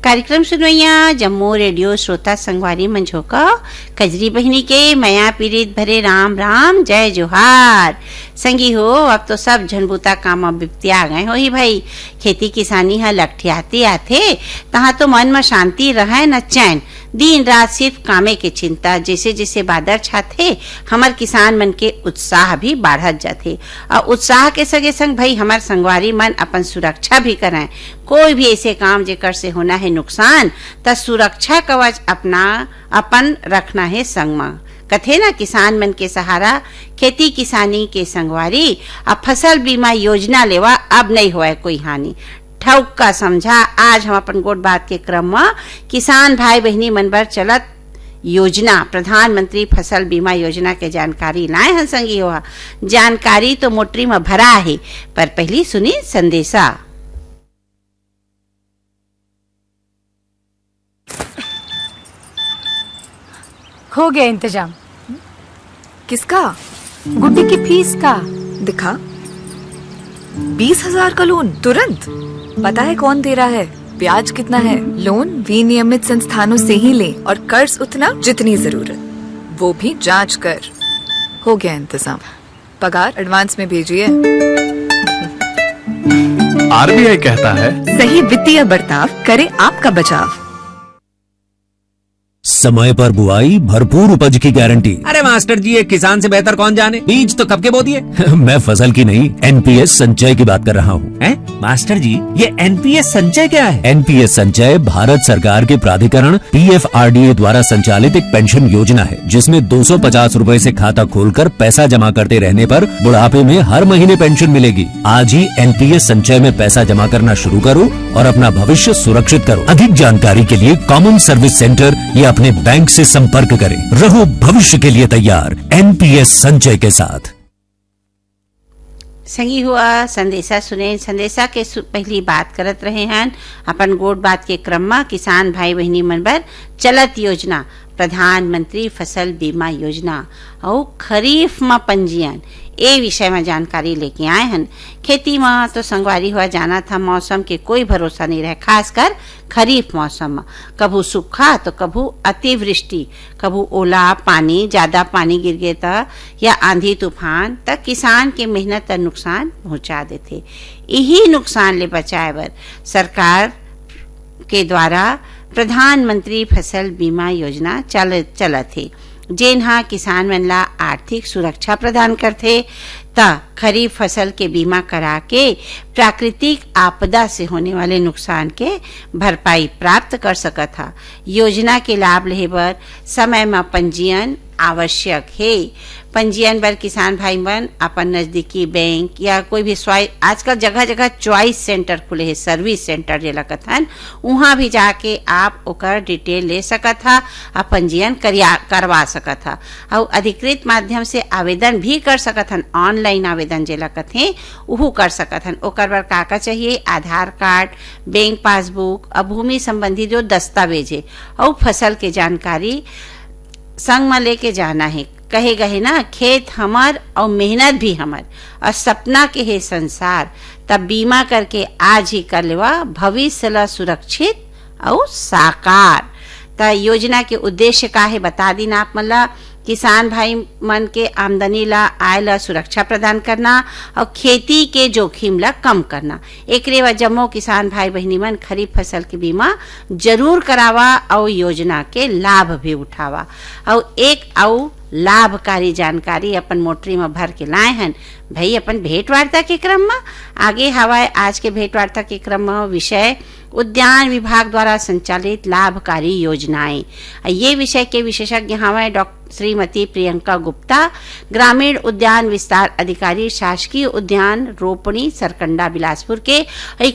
कार्यक्रम सुनवैया जम्मू रेडियो श्रोता संगवारी मंझो का कजरी बहनी के मया पीड़ित भरे राम राम जय जोहार। संगी हो अब तो सब झनबूता काम बिपते आ गए हो ही भाई। खेती किसानी है लठियाते आथे तहाँ तो मन में शांति रहे न चैन। दिन रात सिर्फ कामे के चिंता। जैसे जैसे बादर छाथे हमार किसान मन के उत्साह भी बढ़त जाथे और उत्साह के संगे संग भाई हमार संगवारी मन अपन सुरक्षा भी कराएं। कोई भी ऐसे काम जेकर से होना है नुकसान त सुरक्षा कवच अपना अपन रखना है संग में। कथे ना किसान मन के सहारा खेती किसानी के संगवारी अब फसल बीमा योजना लेवा अब नहीं हुआ कोई हानि। ठौक का समझा आज हम अपन गोट बात के क्रम में किसान भाई बहनी मन बर चलत योजना प्रधानमंत्री फसल बीमा योजना के जानकारी लाए हैं संगी हो। जानकारी तो मोटरी में भरा है पर पहली सुनी संदेशा। हो गया इंतजाम। किसका? गुड्डी की फीस का। दिखा 20,000 का लोन तुरंत। पता है कौन दे रहा है, ब्याज कितना है? लोन विनियमित संस्थानों से ही ले और कर्ज उतना जितनी जरूरत, वो भी जांच कर। हो गया इंतजाम। पगार एडवांस में भेजिए। आरबीआई कहता है सही वित्तीय बर्ताव करे आपका बचाव। समय पर बुआई भरपूर उपज की गारंटी। अरे मास्टर जी, ये किसान से बेहतर कौन जाने, बीज तो कब के बो दिए। मैं फसल की नहीं एनपीएस संचय की बात कर रहा हूँ। मास्टर जी, ये एनपीएस संचय क्या है? एनपीएस संचय भारत सरकार के प्राधिकरण पीएफआरडीए द्वारा संचालित एक पेंशन योजना है जिसमें 250 रूपए से खाता खोलकर पैसा जमा करते रहने पर बुढ़ापे में हर महीने पेंशन मिलेगी। आज ही एनपीएस संचय में पैसा जमा करना शुरू करो और अपना भविष्य सुरक्षित करो। अधिक जानकारी के लिए कॉमन सर्विस सेंटर या अपने बैंक से संपर्क करें। रहो भविष्य के लिए तैयार एनपीएस संचय के साथ। संगी हुआ संदेशा सुने। संदेशा के पहली बात करत रहे हैं अपन गोट बात के क्रम में किसान भाई बहनी मन बर चलत योजना प्रधानमंत्री फसल बीमा योजना और खरीफ में पंजीयन ए विषय में जानकारी लेके आए हैं। खेती में तो संगवारी हुआ जाना था मौसम के कोई भरोसा नहीं रहे, खासकर खरीफ मौसम में कभू सूखा तो कभू अतिवृष्टि, कभू ओला पानी, ज्यादा पानी गिर गए था या आंधी तूफान तक किसान के मेहनत और नुकसान पहुंचा देते। यही नुकसान ले बचाए बर सरकार के द्वारा प्रधानमंत्री फसल बीमा योजना चलत है जेनहा किसान मन ला आर्थिक सुरक्षा प्रदान करथे ता खरीफ फसल के बीमा करा के प्राकृतिक आपदा से होने वाले नुकसान के भरपाई प्राप्त कर सकत था। योजना के लाभ लेहे बर समय में पंजीयन आवश्यक है। पंजीयन बर किसान भाई मन अपन नजदीकी बैंक या कोई भी आजकल जगह जगह चॉइस सेंटर खुले है, सर्विस सेंटर जेला कथन, वहां भी जाके आप ओकर डिटेल ले सकत था और पंजीयन करवा सकत था और अधिकृत माध्यम से आवेदन भी कर सकत हन। ऑनलाइन आवेदन जेला कथे उहू कर सकत हन। ओकर बर का चाहिए? आधार कार्ड, बैंक पासबुक और भूमि संबंधी जो दस्तावेज है और फसल के जानकारी संग में लेके जाना है। कहे गए ना, खेत हमर और मेहनत भी हमर और सपना के है संसार, तब बीमा करके आज ही कर लेवा भविष्य ला सुरक्षित और साकार। त योजना के उद्देश्य का है बता दी ना आप मला। किसान भाई मन के आमदनी ला आय ला सुरक्षा प्रदान करना और खेती के जोखिम ला कम करना। एक रेवा जम्मो किसान भाई बहनी मन खरीफ फसल के बीमा जरूर करावा और योजना के लाभ भी उठावा। और एक और लाभकारी जानकारी अपन मोटरी में भर के लाए हैं भाई अपन भेंट वार्ता के क्रम में। आगे हवाए आज के भेंट वार्ता के क्रम में विषय उद्यान विभाग द्वारा संचालित लाभकारी योजनाएं। ये विषय के विशेषज्ञ हमारे डॉक्टर श्रीमती प्रियंका गुप्ता, ग्रामीण उद्यान विस्तार अधिकारी, शासकीय उद्यान रोपणी सरकंडा बिलासपुर के।